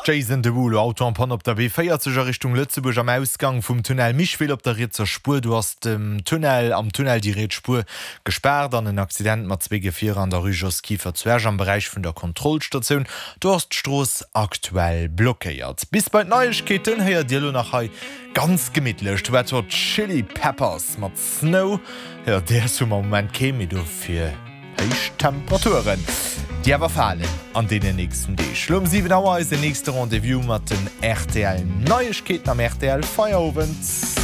Jason Derulo, Auto am Pan op der B40 Richtung Lützeburg am Ausgang vum Tunnel Michwil op der Ritzer Spur. Du hast am Tunnel die Redspur gesperrt an den Accident mat 2 an der Rugers Kiefer Zwerg am Bereich vun der Kontrollstation. Du hast Stroß aktuell blockiert. Bis bei Neuigkeiten heier Dilo nach Hai ganz gemidtlecht. Wetter Chili Peppers mat Snow. Ja, der zum Moment käme du fir Temperaturen. Die aber fallen an den nächsten Tag. Schlumm 7 Uhr ist der nächste Rendezvous mit den RTL Neuigkeiten am RTL Feierabend.